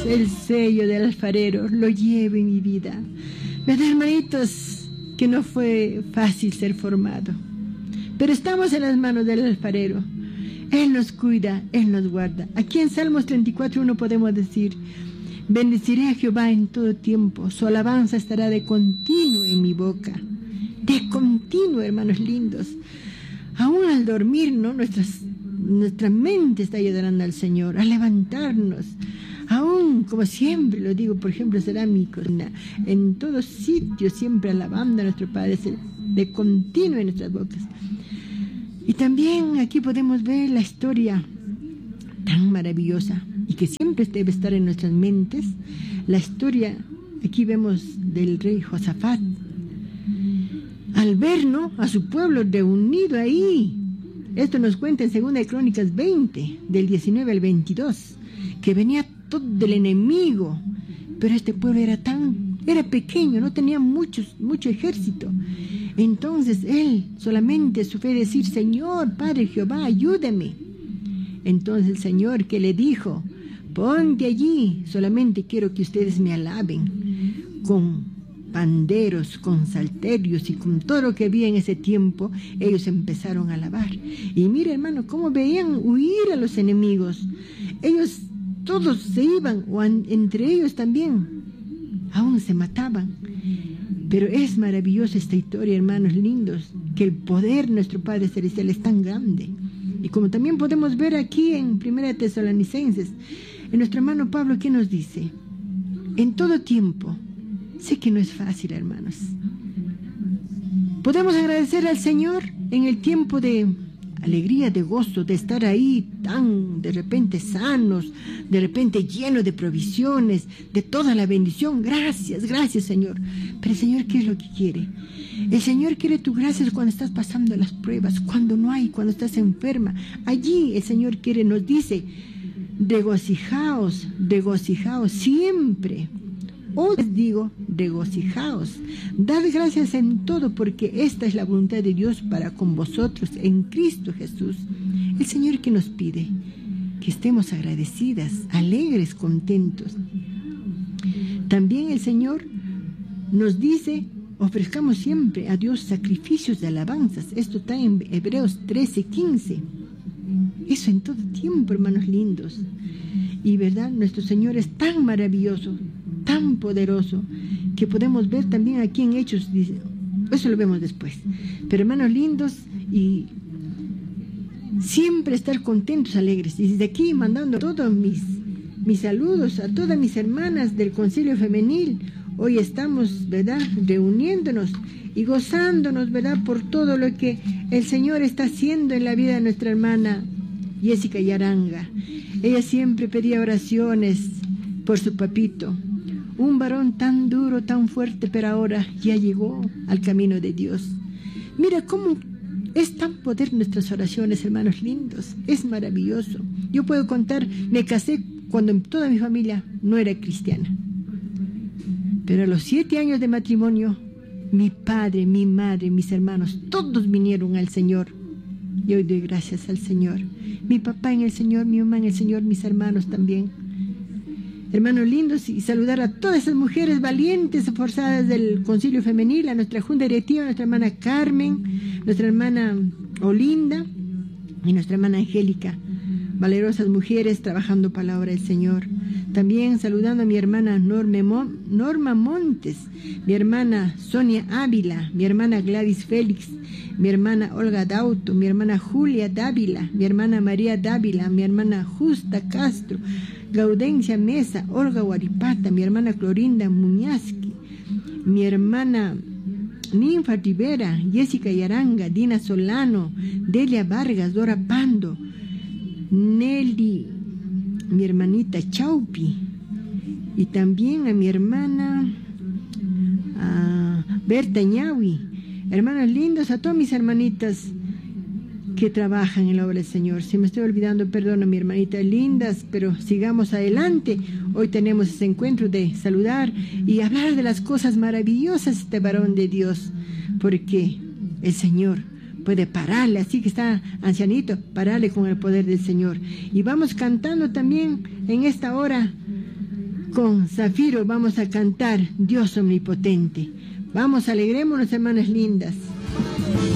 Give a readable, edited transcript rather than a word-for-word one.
el sello del alfarero lo llevo en mi vida. ¿Verdad, hermanitos? Que no fue fácil ser formado. Pero estamos en las manos del alfarero. Él nos cuida, Él nos guarda. Aquí en Salmos 34:1 podemos decir: bendeciré a Jehová en todo tiempo, su alabanza estará de continuo en mi boca. De continuo, hermanos lindos. Aún al dormir, ¿no? Nuestra mente está ayudando al Señor a levantarnos. Aún, como siempre lo digo, por ejemplo, cerámicos, en todos sitios, siempre alabando a nuestro Padre, de continuo en nuestras bocas. Y también aquí podemos ver la historia tan maravillosa y que siempre debe estar en nuestras mentes. La historia, aquí vemos del rey Josafat. Al ver, ¿no?, a su pueblo reunido ahí. Esto nos cuenta en 2 Crónicas 20, del 19 al 22, que venía todo el enemigo, pero este pueblo era pequeño, no tenía mucho ejército. Entonces él solamente su fe decir: Señor, Padre Jehová, ayúdame. Entonces el Señor, que le dijo: ponte allí, solamente quiero que ustedes me alaben con panderos, con salterios y con todo lo que había en ese tiempo. Ellos empezaron a alabar. Y mira, hermano, cómo veían huir a los enemigos. Ellos todos se iban, o entre ellos también, aún se mataban. Pero es maravillosa esta historia, hermanos lindos, que el poder de nuestro Padre Celestial es tan grande. Y como también podemos ver aquí en 1 Tesalonicenses, en nuestro hermano Pablo, ¿qué nos dice? En todo tiempo. Sé que no es fácil, hermanos. Podemos agradecer al Señor en el tiempo de alegría, de gozo, de estar ahí tan de repente sanos, de repente llenos de provisiones, de toda la bendición. Gracias, gracias, Señor. Pero el Señor, ¿qué es lo que quiere? El Señor quiere tu gracias cuando estás pasando las pruebas, cuando no hay, cuando estás enferma. Allí el Señor quiere, nos dice: regocijaos siempre. Os digo, regocijaos, dad gracias en todo, porque esta es la voluntad de Dios para con vosotros en Cristo Jesús. El Señor, que nos pide que estemos agradecidas, alegres, contentos. También el Señor nos dice: ofrezcamos siempre a Dios sacrificios de alabanzas. Esto está en Hebreos 13:15. Eso en todo tiempo, hermanos lindos. Y verdad, nuestro Señor es tan maravilloso, tan poderoso, que podemos ver también aquí en Hechos. Eso lo vemos después. Pero hermanos lindos, y siempre estar contentos, alegres. Y desde aquí mandando todos mis saludos a todas mis hermanas del Concilio Femenil. Hoy estamos, ¿verdad?, reuniéndonos y gozándonos, ¿verdad?, por todo lo que el Señor está haciendo en la vida de nuestra hermana Jessica Yaranga. Ella siempre pedía oraciones por su papito, un varón tan duro, tan fuerte, pero ahora ya llegó al camino de Dios. Mira cómo es tan poder nuestras oraciones, hermanos lindos. Es maravilloso. Yo puedo contar, me casé cuando toda mi familia no era cristiana. Pero a los 7 años de matrimonio, mi padre, mi madre, mis hermanos, todos vinieron al Señor. Y hoy doy gracias al Señor. Mi papá en el Señor, mi mamá en el Señor, mis hermanos también. Hermanos lindos, y saludar a todas esas mujeres valientes, esforzadas del Concilio Femenil, a nuestra junta directiva, a nuestra hermana Carmen, nuestra hermana Olinda y nuestra hermana Angélica. Valerosas mujeres trabajando para la obra del Señor. También saludando a mi hermana Norma Montes, mi hermana Sonia Ávila, mi hermana Gladys Félix, mi hermana Olga Dauto, mi hermana Julia Dávila, mi hermana María Dávila, mi hermana Justa Castro, Gaudencia Mesa, Olga Guaripata, mi hermana Clorinda Muñazqui, mi hermana Ninfa Rivera, Jessica Yaranga, Dina Solano, Delia Vargas, Dora Pando, Nelly, mi hermanita Chaupi, y también a mi hermana Berta Ñahui. Hermanos lindos, a todas mis hermanitas que trabajan en la obra del Señor. Si me estoy olvidando, perdona, mi hermanita lindas, pero sigamos adelante. Hoy tenemos ese encuentro de saludar y hablar de las cosas maravillosas de este varón de Dios, porque el Señor puede pararle, así que está ancianito, pararle con el poder del Señor. Y vamos cantando también en esta hora Con Zafiro vamos a cantar Dios omnipotente. Vamos, alegrémonos, hermanas lindas.